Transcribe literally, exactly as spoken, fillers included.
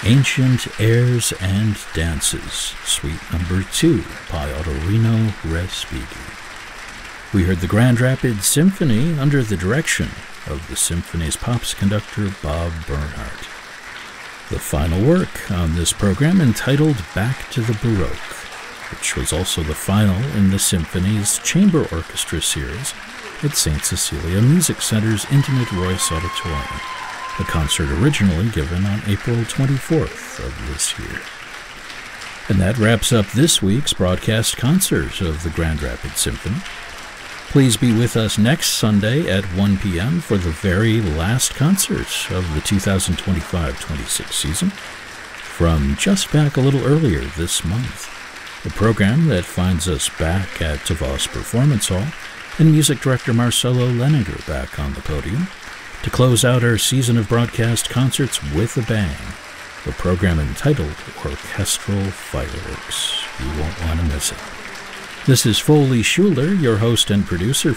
Ancient Airs and Dances, Suite Number two by Ottorino Respighi. We heard the Grand Rapids Symphony under the direction of the symphony's pops conductor Bob Bernhardt. The final work on this program, entitled Back to the Baroque, which was also the final in the symphony's chamber orchestra series at Saint Cecilia Music Center's Intimate Royce Auditorium, a concert originally given on April twenty-fourth of this year. And that wraps up this week's broadcast concert of the Grand Rapids Symphony. Please be with us next Sunday at one p.m. for the very last concert of the two thousand twenty-five twenty-six season, from just back a little earlier this month. A program that finds us back at Tavos Performance Hall and music director Marcelo Leninger back on the podium to close out our season of broadcast concerts with a bang, a program entitled Orchestral Fireworks. You won't want to miss it. This is Foley Schuler, your host and producer